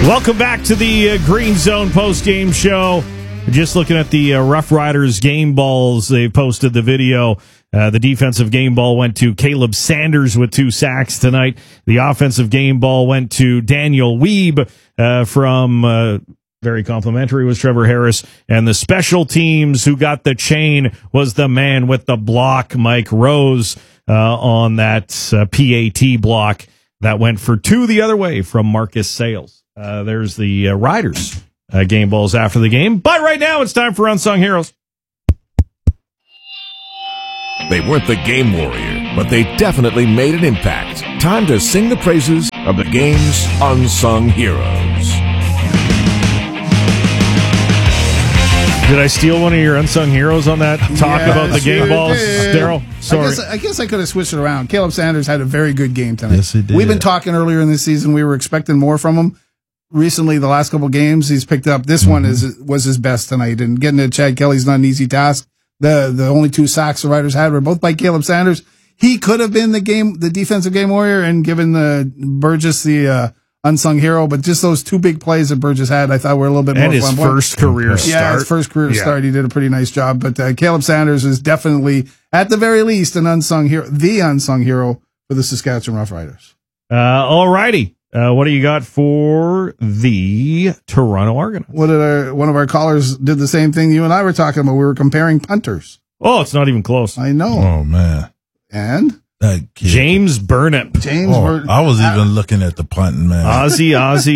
Welcome back to the Green Zone post-game show. Just looking at the Rough Riders game balls. They posted the video. The defensive game ball went to Caleb Sanders with 2 sacks tonight. The offensive game ball went to Daniel Weeb from very complimentary was Trevor Harris. And the special teams who got the chain was the man with the block, Mike Rose, on that PAT block. That went for 2 the other way from Marcus Sales. There's the Riders game balls after the game. But right now it's time for Unsung Heroes. They weren't the game warrior, but they definitely made an impact. Time to sing the praises of the game's unsung heroes. Did I steal one of your unsung heroes on that talk about the game balls, Daryl? Sorry. I guess I could have switched it around. Caleb Sanders had a very good game tonight. Yes, he did. We've been talking earlier in this season. We were expecting more from him. Recently, the last couple games, he's picked up. This one was his best tonight. And getting to Chad Kelly's not an easy task. The only 2 sacks the Riders had were both by Caleb Sanders. He could have been the defensive game warrior and given the Burgess the unsung hero, but just those 2 big plays that Burgess had, I thought were a little bit more fun. And his first career start. Yeah, his first career start. He did a pretty nice job. But Caleb Sanders is definitely, at the very least, an unsung hero, the unsung hero for the Saskatchewan Roughriders. All righty. What do you got for the Toronto Argonauts? One of our callers did the same thing you and I were talking about. We were comparing punters. Oh, it's not even close. I know. Oh, man. And? James Burnip. I was even looking at the punting, man. Ozzy.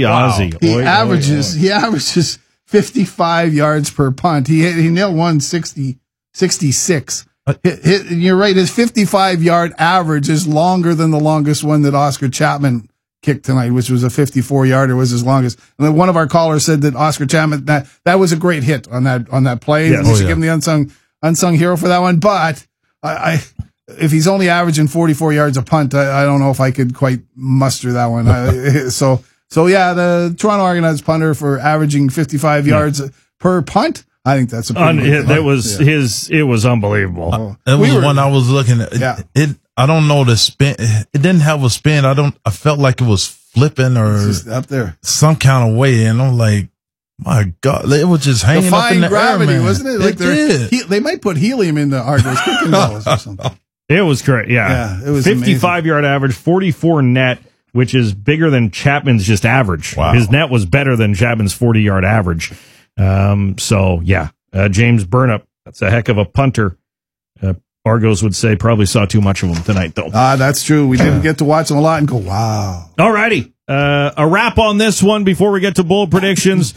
He averages 55 yards per punt. He nailed one 66. You're right. His 55-yard average is longer than the longest one that Oscar Chapman kicked tonight, which was a 54-yarder, was his longest. And then one of our callers said that Oscar Chapman, that was a great hit on that play. Yes. We should give him the unsung hero for that one. But if he's only averaging 44 yards a punt, I don't know if I could quite muster that one. So yeah, the Toronto Argonauts punter for averaging 55 yards per punt. I think that's a pretty good punt. It was unbelievable. It was one I was looking at. Yeah. I don't know the spin. It didn't have a spin. I felt like it was flipping or just up there some kind of way. And I'm like, my God, it was just hanging up in the gravity, air, man. Wasn't it? Like they might put helium in the Argos kicking balls or something. It was great. Yeah. It was 55-yard average, 44 net, which is bigger than Chapman's just average. Wow. His net was better than Chapman's 40-yard average. James Burnip, that's a heck of a punter. Argos would say probably saw too much of him tonight, though. That's true. We didn't get to watch him a lot and go, wow. All righty. A wrap on this one before we get to bold predictions.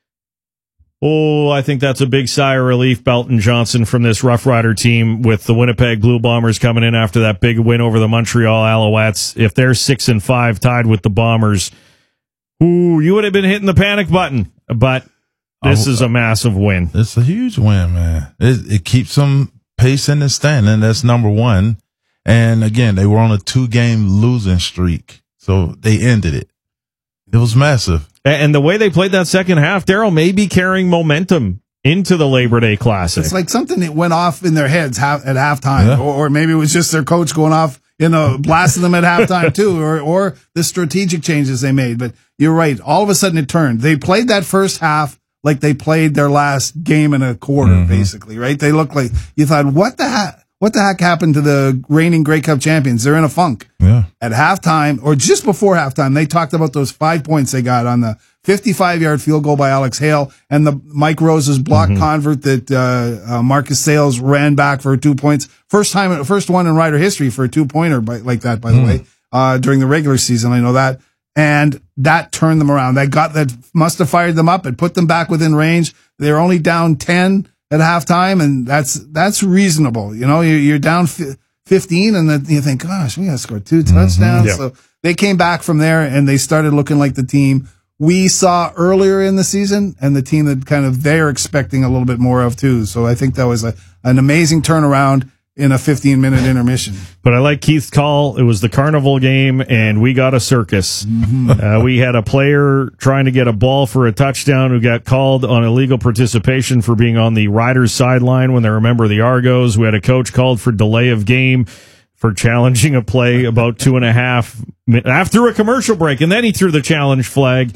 I think that's a big sigh of relief, Belton Johnson, from this Rough Rider team with the Winnipeg Blue Bombers coming in after that big win over the Montreal Alouettes. If they're 6-5 tied with the Bombers, you would have been hitting the panic button. But this is a massive win. It's a huge win, man. It keeps them pace in the standing. That's number one. And again, they were on a 2-game losing streak, so they ended it. It was massive. And the way they played that second half, Daryl, may be carrying momentum into the Labor Day Classic. It's like something that went off in their heads at halftime, or maybe it was just their coach going off, blasting them at halftime too, or the strategic changes they made. But you're right. All of a sudden it turned. They played that first half like they played their last game and a quarter, basically, right? They looked like you thought, what the heck happened to the reigning Grey Cup champions? They're in a funk. Yeah. At halftime, or just before halftime, they talked about those 5 points they got on the 55-yard field goal by Alex Hale and the Mike Rose's block convert that Marcus Sales ran back for 2 points. First one in Rider history for a 2-pointer like that, by the way, during the regular season. I know that. And that turned them around. That must have fired them up. It put them back within range. They're only down 10 at halftime, and that's reasonable. You're down 15, and then you think, gosh, we got to score 2 touchdowns. Yep. So they came back from there, and they started looking like the team we saw earlier in the season, and the team that they're expecting a little bit more of too. So I think that was an amazing turnaround in a 15-minute intermission. But I like Keith's call. It was the carnival game, and we got a circus. We had a player trying to get a ball for a touchdown who got called on illegal participation for being on the Riders sideline when they were a member of the Argos. We had a coach called for delay of game for challenging a play about 2.5 after a commercial break, and then he threw the challenge flag.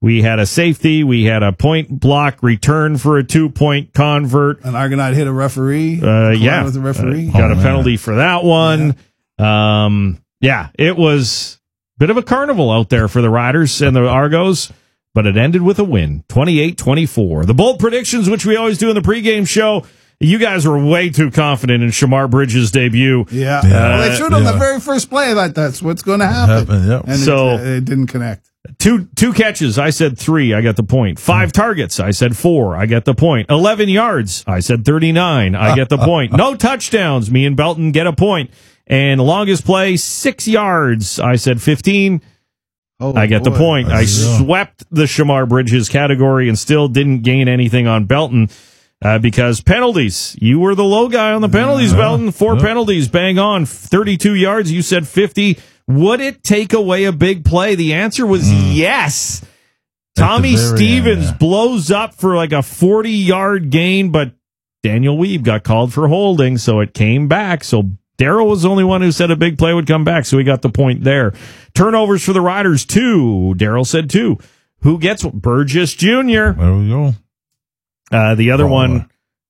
We had a safety. We had a point block return for a 2-point convert. An Argonaut hit a referee. Yeah. With the referee. Got a penalty for that one. It was a bit of a carnival out there for the Riders and the Argos, but it ended with a win, 28-24. The bold predictions, which we always do in the pregame show, you guys were way too confident in Shamar Bridges' debut. Yeah. Well, they showed on the very first play that that's what's going to happen. Yep. And it didn't connect. Two catches, I said 3, I got the point. 5 targets, I said 4, I get the point. 11 yards, I said 39, I get the point. No touchdowns, me and Belton get a point. And longest play, 6 yards, I said 15, I get the point. I swept the Shamar Bridges category and still didn't gain anything on Belton. Because penalties, you were the low guy on the penalties, Belton. 4 penalties, bang on, 32 yards. You said 50. Would it take away a big play? The answer was yes. Tommy Stevens blows up for like a 40-yard gain, but Daniel Weeb got called for holding, so it came back. So Darryl was the only one who said a big play would come back, so he got the point there. Turnovers for the Riders, 2. Darryl said 2. Who gets Burgess Jr.? There we go. The other one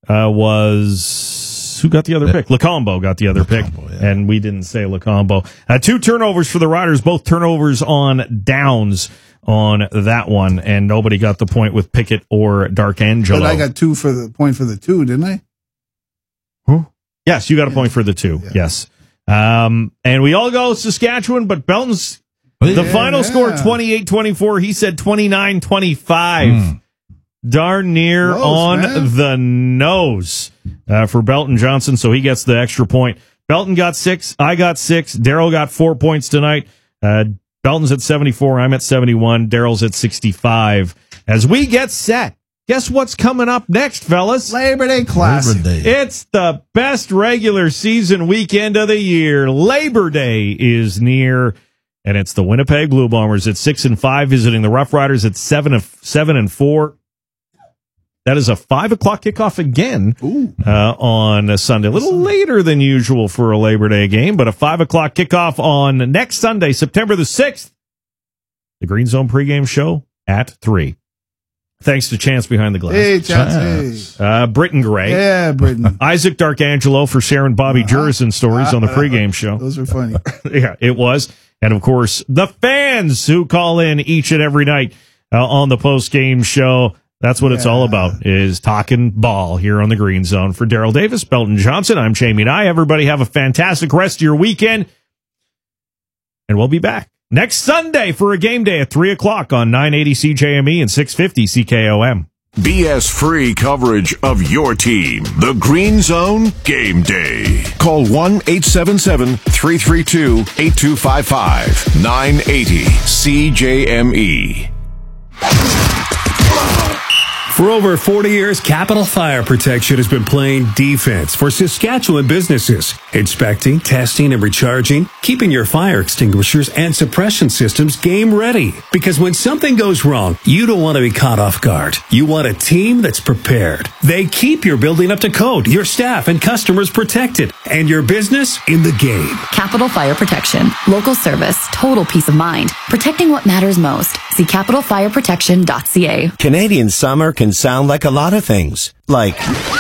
was, who got the other pick? Lacombo got the other pick, and we didn't say Lacombo. 2 turnovers for the Riders, both turnovers on downs on that one, and nobody got the point with Pickett or Darkangelo. But I got 2 for the point for the 2, didn't I? Who? Yes, you got a point for the 2. Yeah. Yes. And we all go Saskatchewan, but Belton's, the final score 28-24. He said 29-25. Darn near the nose for Belton Johnson, so he gets the extra point. Belton got 6, I got 6, Darryl got 4 points tonight. Belton's at 74, I'm at 71, Darryl's at 65. As we get set, guess what's coming up next, fellas? Labor Day Classic. It's the best regular season weekend of the year. Labor Day is near, and it's the Winnipeg Blue Bombers at 6-5, visiting the Rough Riders at 7-4. That is a 5 o'clock kickoff again on a Sunday. A little later than usual for a Labor Day game, but a 5 o'clock kickoff on next Sunday, September the 6th. The Green Zone pregame show at 3. Thanks to Chance Behind the Glass. Hey, Chance. Britton Gray. Yeah, Britton. Isaac Darkangelo for sharing Bobby Jurison stories on the pregame show. Those are funny. Yeah, it was. And, of course, the fans who call in each and every night on the postgame show. That's what it's all about, is talking ball here on the Green Zone. For Darryl Davis, Belton Johnson, I'm Jamie Nye. Everybody have a fantastic rest of your weekend. And we'll be back next Sunday for a game day at 3 o'clock on 980 CJME and 650 CKOM. BS-free coverage of your team. The Green Zone Game Day. Call 1-877-332-8255. 980 CJME. For over 40 years, Capital Fire Protection has been playing defense for Saskatchewan businesses, inspecting, testing, and recharging, keeping your fire extinguishers and suppression systems game ready. Because when something goes wrong, you don't want to be caught off guard. You want a team that's prepared. They keep your building up to code, your staff and customers protected, and your business in the game. Capital Fire Protection. Local service. Total peace of mind. Protecting what matters most. See capitalfireprotection.ca. Canadian summer can sound like a lot of things. Like,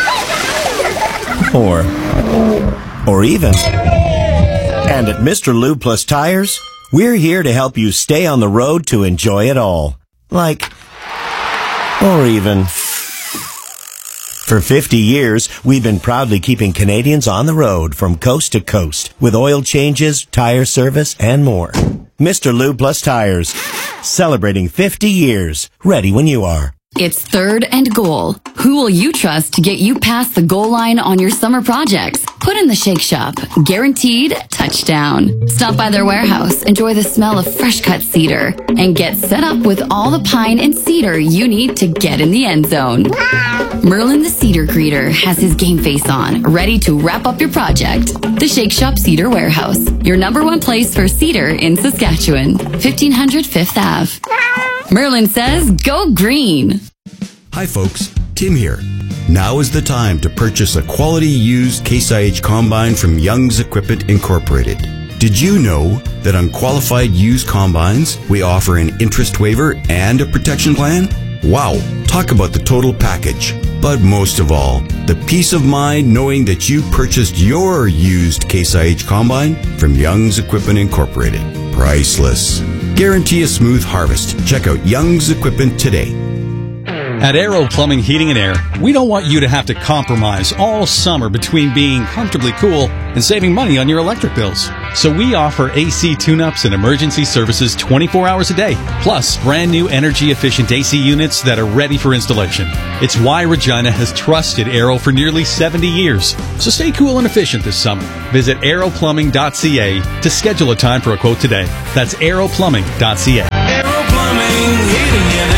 or even. And at Mr. Lube Plus Tires, we're here to help you stay on the road to enjoy it all. Like, or even. For 50 years, we've been proudly keeping Canadians on the road from coast to coast with oil changes, tire service, and more. Mr. Lube Plus Tires, celebrating 50 years. Ready when you are. It's 3rd and goal. Who will you trust to get you past the goal line on your summer projects? Put in the Shake Shop. Guaranteed touchdown. Stop by their warehouse, enjoy the smell of fresh cut cedar, and get set up with all the pine and cedar you need to get in the end zone. Merlin the Cedar Greeter has his game face on, ready to wrap up your project. The Shake Shop Cedar Warehouse, your #1 place for cedar in Saskatchewan. 1500 5th Ave. Merlin says, go green. Hi folks, Tim here. Now is the time to purchase a quality used Case IH combine from Young's Equipment Incorporated. Did you know that on qualified used combines, we offer an interest waiver and a protection plan? Wow, talk about the total package. But most of all, the peace of mind knowing that you purchased your used Case IH combine from Young's Equipment Incorporated. Priceless. Guarantee a smooth harvest. Check out Young's Equipment today. At Aero Plumbing, Heating and Air, we don't want you to have to compromise all summer between being comfortably cool and saving money on your electric bills. So we offer AC tune-ups and emergency services 24 hours a day, plus brand new energy-efficient AC units that are ready for installation. It's why Regina has trusted Aero for nearly 70 years. So stay cool and efficient this summer. Visit aeroplumbing.ca to schedule a time for a quote today. That's aeroplumbing.ca. Aero Plumbing, Heating and Air.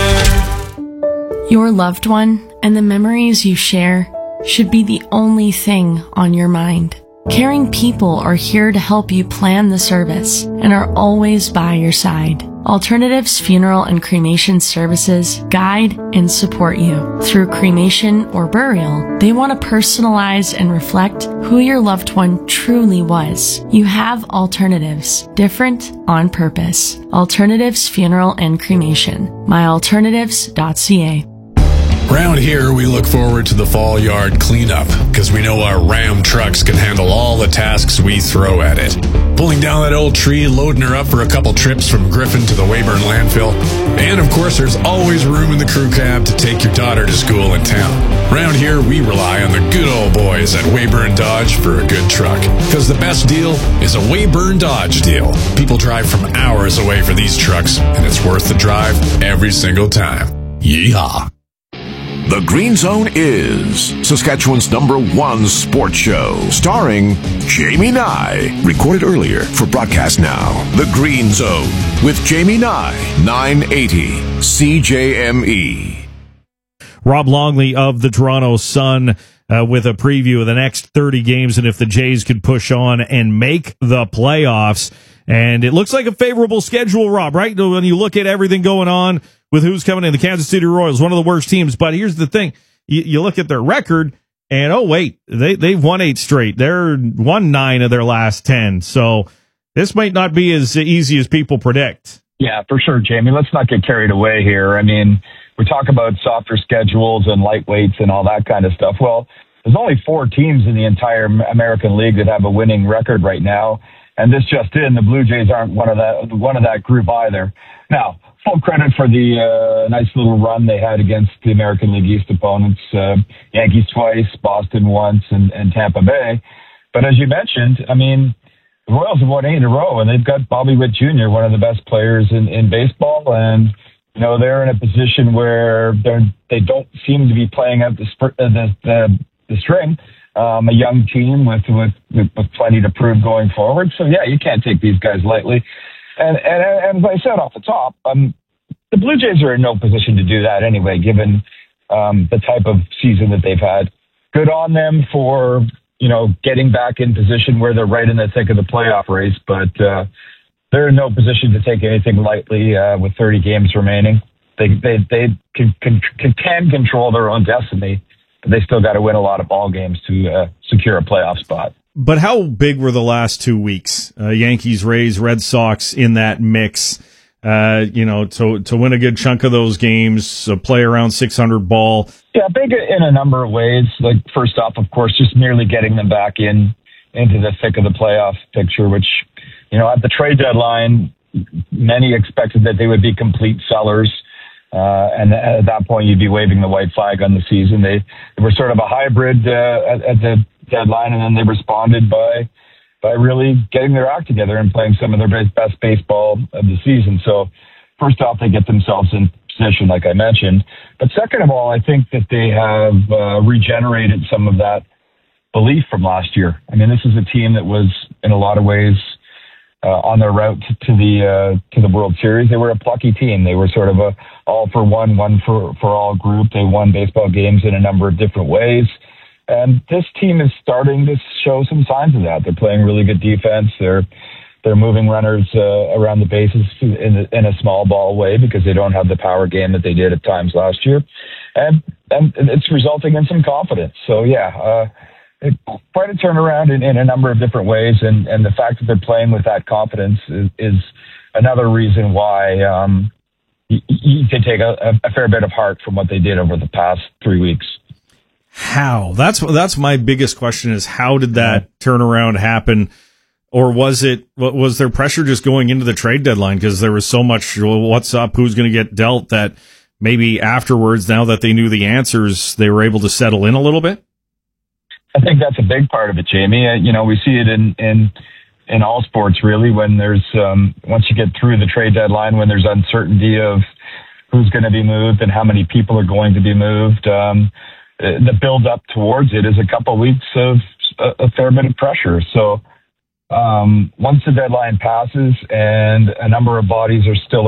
Your loved one and the memories you share should be the only thing on your mind. Caring people are here to help you plan the service and are always by your side. Alternatives Funeral and Cremation Services guide and support you. Through cremation or burial, they want to personalize and reflect who your loved one truly was. You have alternatives, different on purpose. Alternatives Funeral and Cremation. myalternatives.ca. Around here, we look forward to the fall yard cleanup because we know our Ram trucks can handle all the tasks we throw at it. Pulling down that old tree, loading her up for a couple trips from Griffin to the Weyburn landfill. And of course, there's always room in the crew cab to take your daughter to school in town. Around here, we rely on the good old boys at Weyburn Dodge for a good truck. Because the best deal is a Weyburn Dodge deal. People drive from hours away for these trucks, and it's worth the drive every single time. Yeehaw. The Green Zone is Saskatchewan's #1 sports show, starring Jamie Nye. Recorded earlier for broadcast now. The Green Zone with Jamie Nye, 980 CJME. Rob Longley of the Toronto Sun with a preview of the next 30 games and if the Jays could push on and make the playoffs. And it looks like a favorable schedule, Rob, right? When you look at everything going on with who's coming in, the Kansas City Royals, one of the worst teams. But here's the thing. You look at their record, and oh, wait, they've won 8 straight. They're won 9 of their last 10. So this might not be as easy as people predict. Yeah, for sure, Jamie. Let's not get carried away here. I mean, we talk about softer schedules and lightweights and all that kind of stuff. Well, there's only 4 teams in the entire American League that have a winning record right now. And this just in, the Blue Jays aren't one of that group either. Now, full credit for the nice little run they had against the American League East opponents, Yankees twice, Boston once, and Tampa Bay. But as you mentioned, I mean, the Royals have won 8 in a row, and they've got Bobby Witt Jr., one of the best players in baseball, and you know they're in a position where they don't seem to be playing out the string. A young team with plenty to prove going forward. So yeah, you can't take these guys lightly. And as I said off the top, the Blue Jays are in no position to do that anyway, given the type of season that they've had. Good on them for, you know, getting back in position where they're right in the thick of the playoff race, but they're in no position to take anything lightly with 30 games remaining. They can control their own destiny. They still got to win a lot of ball games to secure a playoff spot. But how big were the last 2 weeks? Yankees, Rays, Red Sox in that mix. To win a good chunk of those games, play around 600 ball. Yeah, big in a number of ways. Like first off, of course, just merely getting them back into the thick of the playoff picture, which, you know, at the trade deadline, many expected that they would be complete sellers. And at that point, you'd be waving the white flag on the season. They were sort of a hybrid at the deadline, and then they responded by really getting their act together and playing some of their best baseball of the season. So first off, they get themselves in position, like I mentioned. But second of all, I think that they have regenerated some of that belief from last year. I mean, this is a team that was, in a lot of ways, on their route to the World Series. They were a plucky team. They were sort of a all for one for all group. They won baseball games in a number of different ways. And this team is starting to show some signs of that. They're playing really good defense. They're moving runners around the bases in a small ball way because they don't have the power game that they did at times last year. And it's resulting in some confidence. So yeah, quite a turnaround in a number of different ways, and the fact that they're playing with that confidence is another reason why you can take a fair bit of heart from what they did over the past 3 weeks. How? That's my biggest question: is how did that turnaround happen? Or was there pressure just going into the trade deadline because there was so much what's up, who's going to get dealt, that maybe afterwards, now that they knew the answers, they were able to settle in a little bit? I think that's a big part of it, Jamie. We see it in all sports, really, when there's once you get through the trade deadline, when there's uncertainty of who's going to be moved and how many people are going to be moved. The build up towards it is a couple of weeks of a fair bit of pressure. So once the deadline passes and a number of bodies are still